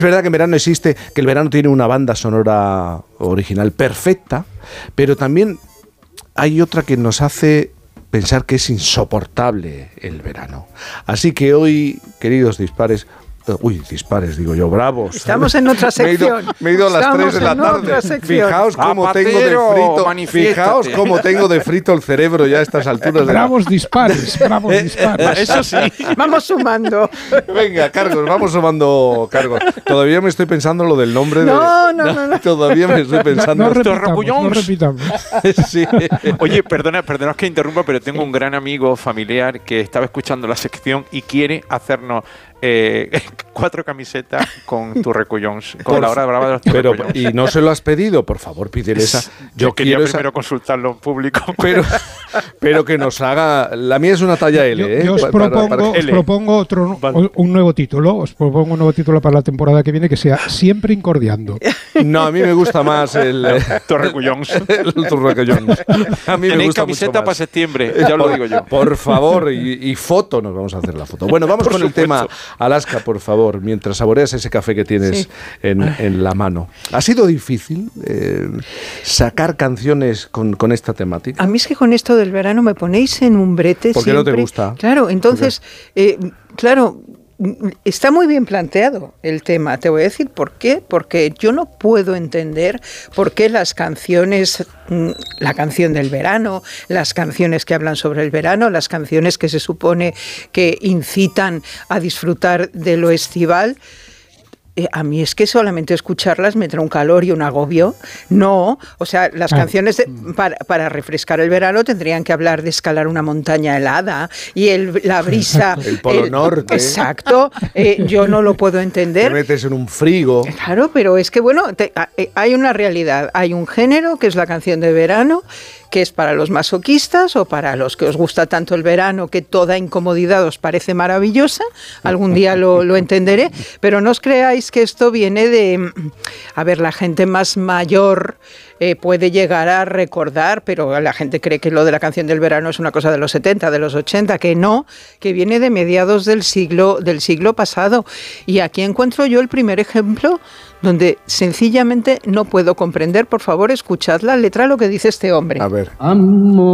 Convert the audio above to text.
verdad que en verano existe, que el verano tiene una banda sonora original perfecta, pero también hay otra que nos hace pensar que es insoportable el verano. Así que hoy, queridos dispares, dispares, digo yo, bravos. Estamos en otra sección. Me he ido a las 3 de la tarde. Fijaos cómo tengo de frito. Fijaos cómo tengo de frito el cerebro ya a estas alturas. Bravos dispares, bravos dispares. Eso sí. Vamos sumando. Venga, cargos, vamos sumando cargos. Todavía me estoy pensando lo del nombre No. Todavía me estoy pensando. No repitamos. Sí. Oye, perdona que interrumpa, pero tengo un gran amigo familiar que estaba escuchando la sección y quiere hacernos 4 camisetas con tu Recullons, con la hora brava de los Recullons. Y no se lo has pedido, por favor, pídele esa. Yo quería quiero primero consultarlo en público. Pero que nos haga. La mía es una talla L. Yo os propongo un nuevo título. Os propongo un nuevo título para la temporada que viene que sea Siempre Incordiando. No, a mí me gusta más el Torrecullons. El Torrecullons. A mí me gusta mucho camiseta más. para septiembre, ya lo digo yo. Por favor, y foto, nos vamos a hacer la foto. Bueno, vamos con el tema. Alaska, por favor, mientras saboreas ese café que tienes en la mano. ¿Ha sido difícil sacar canciones con esta temática? A mí es que con esto del verano me ponéis en un brete. ¿Por qué no te gusta? Claro, entonces, está muy bien planteado el tema. Te voy a decir por qué. Porque yo no puedo entender por qué las canciones, la canción del verano, las canciones que hablan sobre el verano, las canciones que se supone que incitan a disfrutar de lo estival, a mí es que solamente escucharlas me trae un calor y un agobio. No, o sea, las canciones para refrescar el verano tendrían que hablar de escalar una montaña helada y la brisa. El Polo Norte. Exacto, yo no lo puedo entender. Te metes en un frigo. Claro, pero es que bueno, hay una realidad, hay un género que es la canción de verano, que es para los masoquistas o para los que os gusta tanto el verano que toda incomodidad os parece maravillosa. Algún día lo entenderé, pero no os creáis que esto viene de... A ver, la gente más mayor puede llegar a recordar, pero la gente cree que lo de la canción del verano es una cosa de los 70, de los 80, que no, que viene de mediados del siglo pasado. Y aquí encuentro yo el primer ejemplo donde sencillamente no puedo comprender. Por favor, escuchad la letra, lo que dice este hombre. A ver.